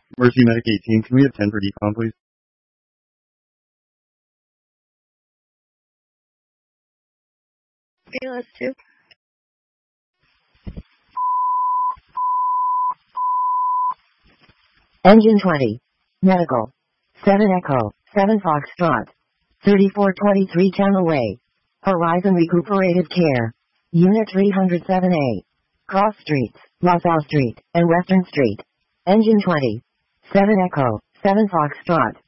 Mercy Medic 18, can we have 10 for decom, please? Okay, let's do. Engine 20. Medical. 7 Echo, 7 Foxtrot. 3423 Channel Way. Horizon Recuperative Care. Unit 307A. Cross Streets, LaSalle Street, and Western Street. Engine 20. 7 Echo, 7 Foxtrot.